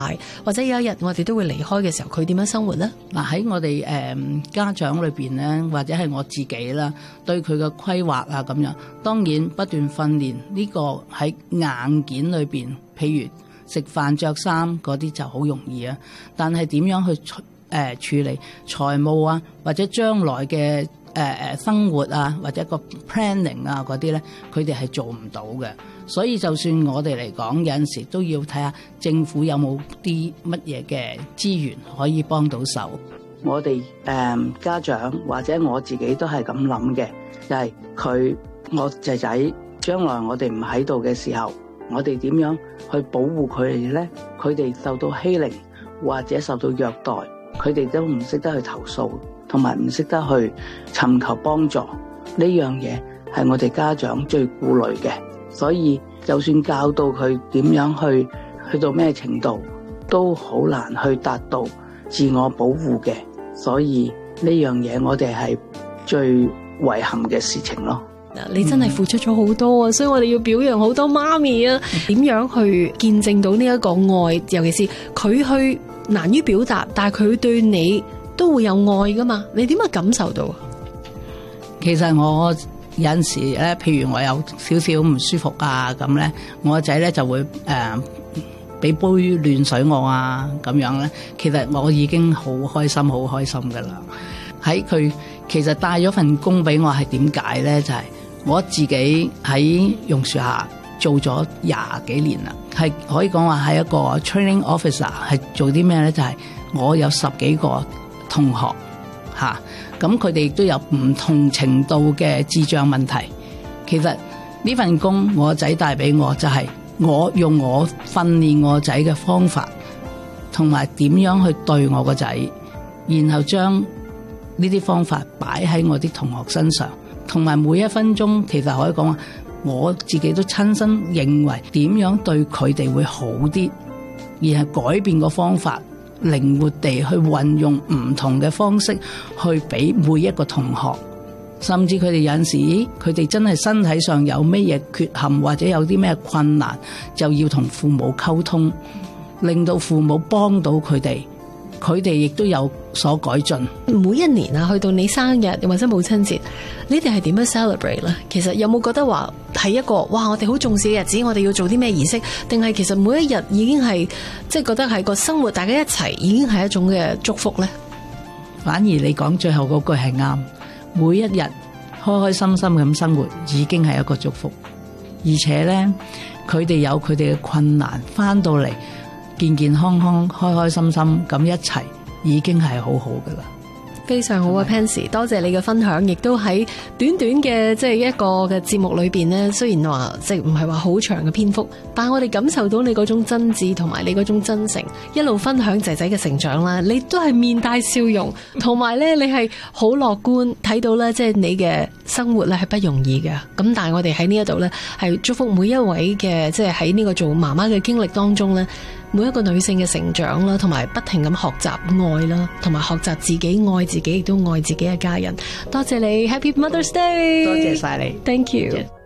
或者有一日我哋都會離開嘅時候，佢點樣生活呢？ 嗱，喺我哋家長裏邊咧，或者係我自己啦，對佢嘅規劃啊咁樣，當然不斷訓練呢個喺硬件裏邊，譬如食飯着衫嗰啲就好容易啊，但係點樣去處理財務啊，或者將來嘅生活啊，或者個 planning 啊嗰啲咧，佢哋係做唔到嘅。所以就算我哋嚟講，有陣時都要睇下政府有冇啲乜嘢嘅資源可以幫到手。我哋家長或者我自己都係咁諗嘅，就係我仔仔將來我哋唔喺度嘅時候，我哋點樣去保護佢哋咧？佢哋受到欺凌或者受到虐待，佢哋都唔識得去投訴，同埋唔識得去尋求幫助。呢樣嘢係我哋家長最顧慮嘅。所以就算教導佢點樣去到咩程度，都好難去達到自我保護嘅。所以呢樣嘢我哋係最遺憾嘅事情咯。 你真係付出咗好多啊，所以我哋要表揚好多媽咪啊，點樣去見證到呢一個愛，尤其是佢去難於表達，但係佢對你都會有愛噶嘛？你點樣感受到？ 其實我有陣時咧，譬如我有少少唔舒服啊咁咧，我個仔咧就會俾杯暖水我啊咁樣咧。其實我已經好開心噶啦。喺佢其實帶咗份工俾我係點解咧？就係我自己喺榕樹下做咗20幾年啦，係可以講話係一個 training officer， 係做啲咩咧？就係我有10幾個同學嚇。咁佢哋亦都有唔同程度嘅智障問題。其實呢份工我仔帶俾我，就係我用我訓練我仔嘅方法，同埋點樣去對我個仔，然後將呢啲方法擺喺我啲同學身上，同埋每一分鐘其實可以講話，我自己都親身認為點樣對佢哋會好啲，而係改變個方法。靈活地去運用唔同嘅方式去俾每一個同學，甚至佢哋有陣時佢哋真係身體上有咩嘢缺陷或者有啲咩困難，就要同父母溝通，令到父母幫到佢哋，佢哋亦都有所改進。 每一年啊，去到你生日或者母親節，你哋係點樣 celebrate 咧？其實有冇覺得話係一個哇，我哋好重視嘅日子，我哋要做啲咩儀式？定係其實每一日已經係即係覺得係個生活，大家一齊已經係一種嘅祝福咧？ 反而你講最後嗰句係啱，每一日開開心心咁生活已經係一個祝福，而且咧佢哋有佢哋嘅困難，翻到嚟健健康康、開開心心咁一齊，已經係好好噶啦。 非常好啊 Pansy， 多謝你嘅分享，亦都喺短短嘅即係一個嘅節目裏邊呢，雖然話即係唔係話好長嘅篇幅，但係我哋感受到你嗰種真摯同埋你嗰種真誠，一路分享仔仔嘅成長啦，你都係面帶笑容，同埋咧你係好樂觀，睇到咧即係你嘅生活咧係不容易嘅。咁但係我哋喺呢一度咧係祝福每一位嘅即係喺呢個做媽媽嘅經歷當中咧，每一個女性嘅成長啦，同埋不停咁學習愛啦，同埋學習自己愛自己，亦都愛自己嘅家人。多謝你 ，Happy Mother's Day！ 多謝晒你 ，Thank you。